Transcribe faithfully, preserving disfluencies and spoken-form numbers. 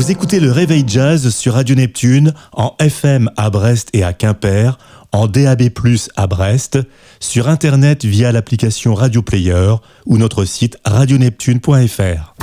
Vous écoutez le Réveil Jazz sur Radio Neptune, en F M à Brest et à Quimper, en D A B plus, à Brest, sur Internet via l'application Radio Player ou notre site radio neptune point f r.